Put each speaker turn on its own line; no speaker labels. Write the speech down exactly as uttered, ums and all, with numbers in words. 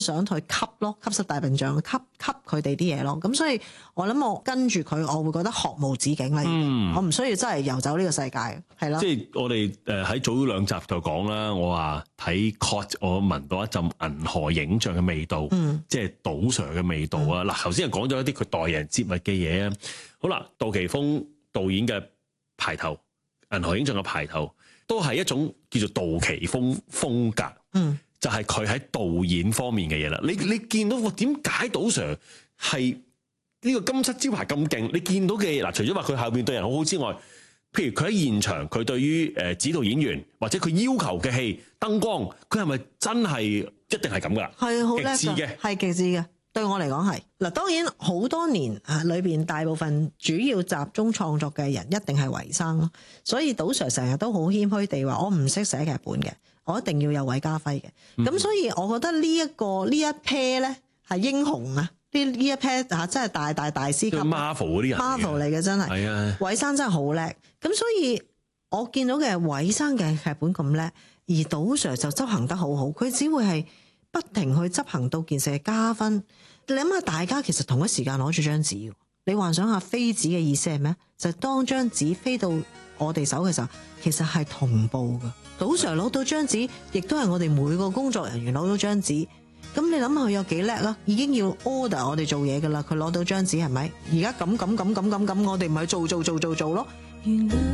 想去吸咯，吸濕大笨象，吸吸佢哋啲嘢咯。咁所以我諗我跟住佢，我會覺得學無止境啦。嗯、我唔需要真係遊走呢個世界，係啦。
即係我哋誒喺早兩集就講啦，我話睇 Cot 我聞到一陣銀河映像嘅味道，嗯、即係賭 Sir 嘅味道啊！嗱、嗯，頭先係講咗一啲佢待人接物嘅嘢啊。好啦，杜琪峰導演嘅排頭，銀河映像嘅排頭，都係一種叫做杜琪峰風格。嗯。就係佢喺導演方面嘅嘢啦，你你見到點解杜 Sir 係呢個金漆招牌咁勁？你見到嘅嗱，除咗話佢後邊對人好好之外，譬如佢喺現場，佢對於誒指導演員或者佢要求嘅戲燈光，佢係咪真係一定係咁噶？
係好叻
極致嘅，
係極致嘅。對我嚟講係嗱，當然好多年啊裏邊大部分主要集中創作嘅人一定係韋生咯，所以杜 Sir 成日都好謙虛地話：我唔識寫劇本嘅，我一定要有韋家輝嘅。咁、嗯、所以我覺得呢、這、一個呢一 pair 咧係英雄啊！呢呢一 pair 嚇真係大大大師級
Marvel 嗰啲人
Marvel 嚟嘅真係。係啊，韋生真係好叻。咁所以我見到嘅韋生嘅劇本咁叻，而杜 Sir 就執行得好好，佢只會係不停去執行到件事嘅加分。你諗下，大家其實同一時間攞住張紙，你幻想下飛紙嘅意思係咩？就係、是、當張紙飛到我哋手嘅時候，其實係同步㗎。杜 Sir 攞到張紙，亦都係我哋每個工作人員攞到張紙。咁你諗下佢有幾叻啦？已經要 order 我哋做嘢㗎啦。佢攞到張紙係咪？而家咁咁咁咁咁咁，我哋咪做做做做做咯。